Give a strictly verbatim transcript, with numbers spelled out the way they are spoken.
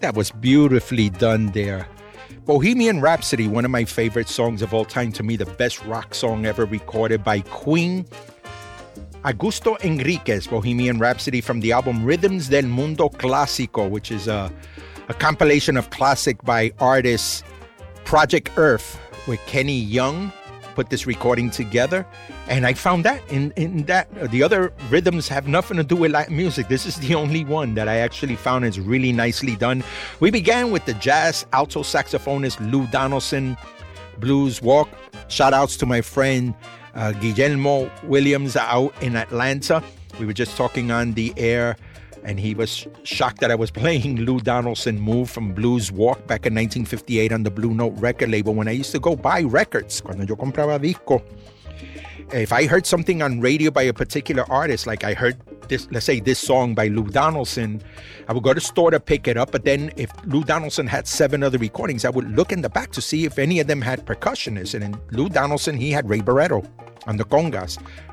That was beautifully done there. Bohemian Rhapsody, one of my favorite songs of all time. To me, the best rock song ever recorded by Queen. Augusto Enriquez, Bohemian Rhapsody, from the album Rhythms del Mundo Clásico, which is a, a compilation of classic by artists Project Earth, with Kenny Young put this recording together. And I found that in, in that the other rhythms have nothing to do with Latin music. This is the only one that I actually found is really nicely done. We began with the jazz alto saxophonist Lou Donaldson, Blues Walk. Shout outs to my friend uh, Guillermo Williams out in Atlanta. We were just talking on the air, and he was shocked that I was playing Lou Donaldson Move from Blues Walk back in nineteen fifty-eight on the Blue Note record label when I used to go buy records, cuando yo compraba disco. If I heard something on radio by a particular artist, like I heard this, let's say this song by Lou Donaldson, I would go to the store to pick it up. But then if Lou Donaldson had seven other recordings, I would look in the back to see if any of them had percussionists. And in Lou Donaldson, he had Ray Barretto on the congas.